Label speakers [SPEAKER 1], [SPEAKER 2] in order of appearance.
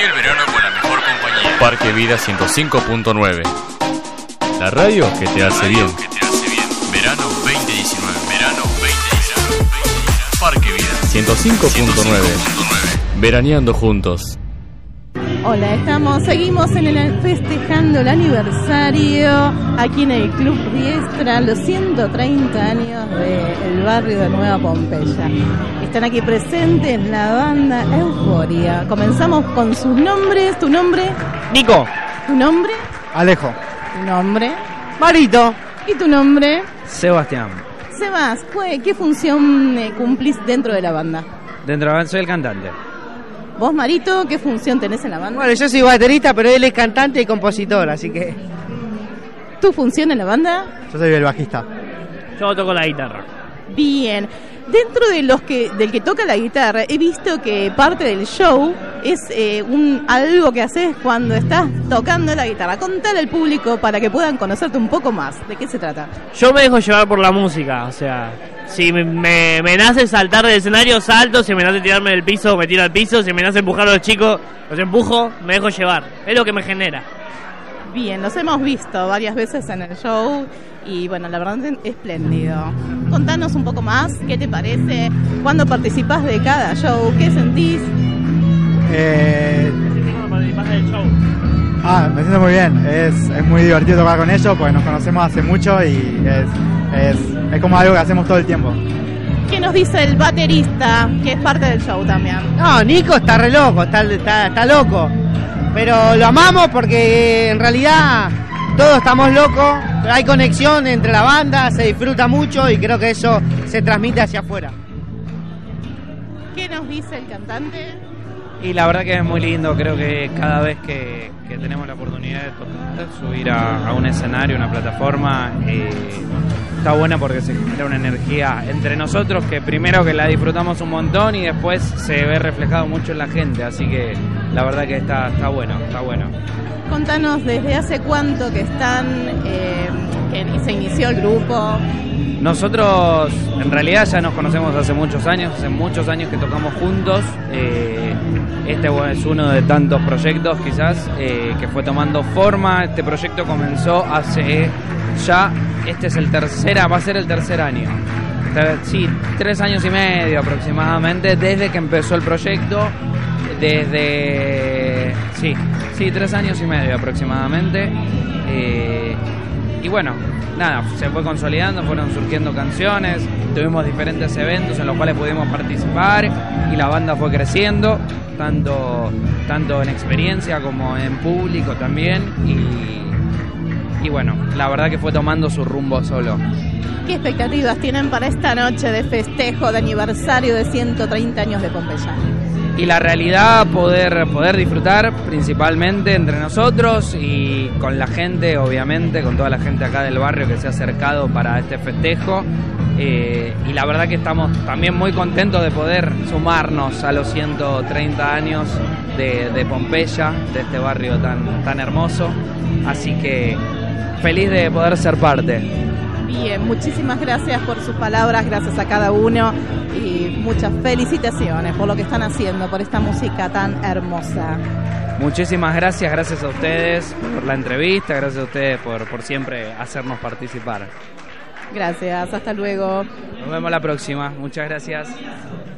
[SPEAKER 1] Sigue el verano con la mejor compañía.
[SPEAKER 2] Parque Vida 105.9. La radio que te hace bien.
[SPEAKER 1] Verano 2019. Verano 2019. Parque Vida
[SPEAKER 2] 105.9. Veraneando juntos.
[SPEAKER 3] Hola, seguimos festejando el aniversario aquí en el Club Riestra, los 130 años del barrio de Nueva Pompeya. Están aquí presentes la banda Euforia. Comenzamos con sus nombres. ¿Tu nombre?
[SPEAKER 4] Nico.
[SPEAKER 3] ¿Tu nombre?
[SPEAKER 4] Alejo.
[SPEAKER 3] ¿Tu nombre?
[SPEAKER 4] Marito.
[SPEAKER 3] ¿Y tu nombre?
[SPEAKER 4] Sebastián.
[SPEAKER 3] Sebas, ¿qué función cumplís dentro de la banda?
[SPEAKER 4] Dentro de la banda soy el cantante.
[SPEAKER 3] ¿Vos, Marito, qué función tenés en la banda?
[SPEAKER 5] Bueno, yo soy baterista, pero él es cantante y compositor, así que...
[SPEAKER 3] ¿Tu función en la banda?
[SPEAKER 5] Yo soy el bajista.
[SPEAKER 4] Yo toco la guitarra.
[SPEAKER 3] Bien. Dentro de del que toca la guitarra, he visto que parte del show es algo que haces cuando estás tocando la guitarra. Contale al público para que puedan conocerte un poco más. ¿De qué se trata?
[SPEAKER 4] Yo me dejo llevar por la música, o sea... Si me nace saltar del escenario, salto. Si me nace tirarme del piso, me tiro al piso. Si me nace empujar a los chicos, los empujo, me dejo llevar. Es lo que me genera.
[SPEAKER 3] Bien, los hemos visto varias veces en el show y bueno, la verdad es espléndido. Contanos un poco más, ¿qué te parece? ¿Cuándo participás de cada show? ¿Qué sentís?
[SPEAKER 4] Participás del show.
[SPEAKER 5] Me siento muy bien. Es muy divertido tocar con ellos porque nos conocemos hace mucho y es como algo que hacemos todo el tiempo.
[SPEAKER 3] ¿Qué nos dice el baterista, que es parte del show también?
[SPEAKER 5] No, Nico está re loco, está loco. Pero lo amamos porque en realidad todos estamos locos, pero hay conexión entre la banda, se disfruta mucho y creo que eso se transmite hacia afuera.
[SPEAKER 3] ¿Qué nos dice el cantante?
[SPEAKER 4] Y la verdad que es muy lindo, creo que cada vez que tenemos la oportunidad de subir a un escenario, una plataforma, está buena porque se genera una energía entre nosotros que primero que la disfrutamos un montón y después se ve reflejado mucho en la gente, así que la verdad que está bueno, está bueno.
[SPEAKER 3] Contanos desde hace cuánto que están, que se inició el grupo.
[SPEAKER 4] Nosotros en realidad ya nos conocemos hace muchos años que tocamos juntos. Este es uno de tantos proyectos quizás que fue tomando forma. Este proyecto comenzó hace ya, va a ser el tercer año. Sí, 3 años y medio aproximadamente desde que empezó el proyecto. 3 años y medio aproximadamente. Y bueno, nada, se fue consolidando, fueron surgiendo canciones, tuvimos diferentes eventos en los cuales pudimos participar y la banda fue creciendo, tanto en experiencia como en público también y bueno, la verdad que fue tomando su rumbo solo.
[SPEAKER 3] ¿Qué expectativas tienen para esta noche de festejo de aniversario de 130 años de Pompeya?
[SPEAKER 4] Y la realidad, poder disfrutar principalmente entre nosotros y con la gente, obviamente, con toda la gente acá del barrio que se ha acercado para este festejo. Y la verdad que estamos también muy contentos de poder sumarnos a los 130 años de Pompeya, de este barrio tan hermoso. Así que feliz de poder ser parte.
[SPEAKER 3] Bien, muchísimas gracias por sus palabras, gracias a cada uno y muchas felicitaciones por lo que están haciendo, por esta música tan hermosa.
[SPEAKER 4] Muchísimas gracias a ustedes por la entrevista, gracias a ustedes por siempre hacernos participar.
[SPEAKER 3] Gracias, hasta luego.
[SPEAKER 4] Nos vemos la próxima, muchas gracias.